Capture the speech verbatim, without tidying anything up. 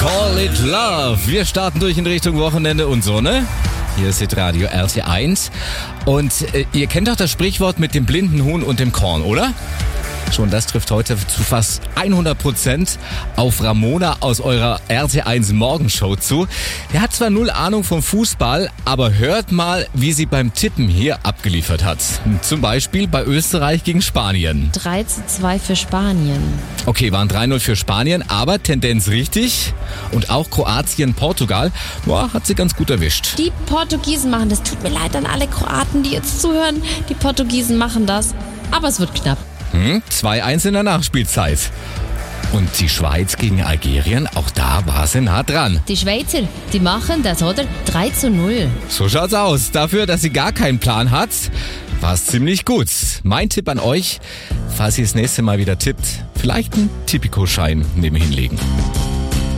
Call It Love. Wir starten durch in Richtung Wochenende und Sonne. Hier ist Hitradio R T eins. Und äh, ihr kennt doch das Sprichwort mit dem blinden Huhn und dem Korn, oder? Schon das trifft heute zu fast hundert Prozent auf Ramona aus eurer R T eins Morgenshow zu. Er hat zwar null Ahnung vom Fußball, aber hört mal, wie sie beim Tippen hier abgeliefert hat. Zum Beispiel bei Österreich gegen Spanien. drei zu zwei für Spanien. Okay, waren drei null für Spanien, aber Tendenz richtig. Und auch Kroatien, Portugal, boah, hat sie ganz gut erwischt. Die Portugiesen machen das. Tut mir leid an alle Kroaten, die jetzt zuhören. Die Portugiesen machen das. Aber es wird knapp. Hm, zwei eins in der Nachspielzeit. Und die Schweiz gegen Algerien, auch da war sie nah dran. Die Schweizer, die machen das, oder? drei zu null. So schaut's aus. Dafür, dass sie gar keinen Plan hat, war's ziemlich gut. Mein Tipp an euch, falls ihr das nächste Mal wieder tippt, vielleicht einen Tipico-Schein nebenhin legen.